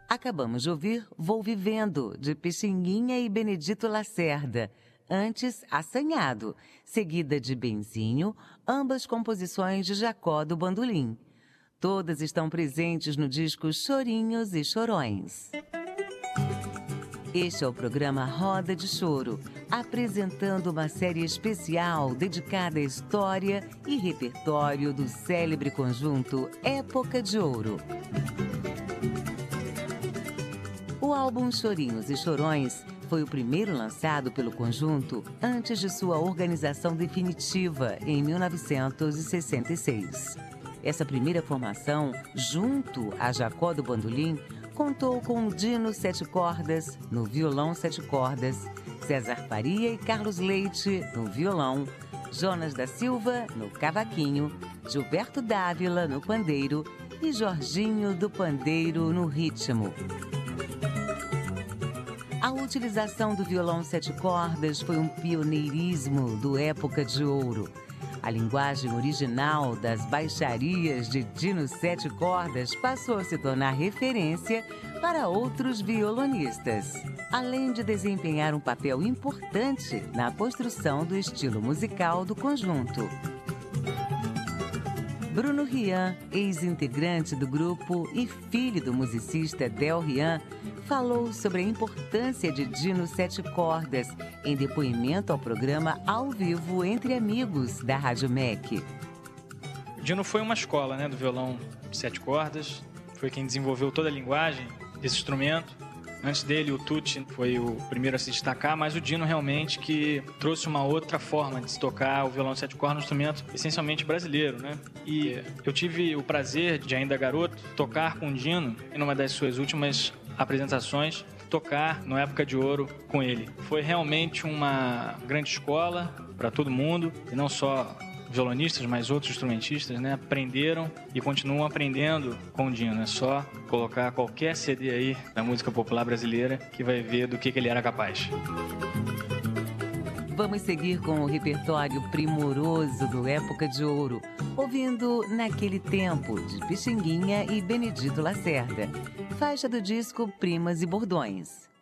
Acabamos de ouvir Vou Vivendo, de Pixinguinha e Benedito Lacerda. Antes, Assanhado, seguida de Benzinho, ambas composições de Jacó do Bandolim. Todas estão presentes no disco Chorinhos e Chorões. Este é o programa Roda de Choro, apresentando uma série especial dedicada à história e repertório do célebre conjunto Época de Ouro. O álbum Chorinhos e Chorões foi o primeiro lançado pelo conjunto antes de sua organização definitiva, em 1966. Essa primeira formação, junto a Jacó do Bandolim, contou com Dino Sete Cordas, no violão sete cordas, César Faria e Carlos Leite, no violão, Jonas da Silva, no cavaquinho, Gilberto Dávila, no pandeiro e Jorginho do Pandeiro, no ritmo. A utilização do violão sete cordas foi um pioneirismo do Época de Ouro. A linguagem original das baixarias de Dino Sete Cordas passou a se tornar referência para outros violonistas, além de desempenhar um papel importante na construção do estilo musical do conjunto. Bruno Rian, ex-integrante do grupo e filho do musicista Del Rian, falou sobre a importância de Dino Sete Cordas em depoimento ao programa Ao Vivo Entre Amigos da Rádio MEC. Dino foi uma escola, do violão sete cordas, foi quem desenvolveu toda a linguagem desse instrumento. Antes dele, o Tucci foi o primeiro a se destacar, mas o Dino realmente que trouxe uma outra forma de se tocar o violão sete cordas, um instrumento essencialmente brasileiro, E eu tive o prazer de, ainda garoto, tocar com o Dino em uma das suas últimas apresentações, tocar no Época de Ouro com ele. Foi realmente uma grande escola para todo mundo, e não só violonistas, mas outros instrumentistas, aprenderam e continuam aprendendo com o Dino. É só colocar qualquer CD aí da música popular brasileira que vai ver do que ele era capaz. Vamos seguir com o repertório primoroso do Época de Ouro, ouvindo Naquele Tempo, de Pixinguinha e Benedito Lacerda, faixa do disco Primas e Bordões.